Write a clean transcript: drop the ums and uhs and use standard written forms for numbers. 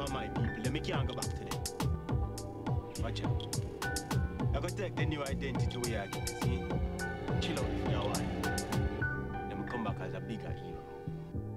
are my people, then me can't go back to them. Watch out. I gotta take the new identity we are getting, see? Chill out.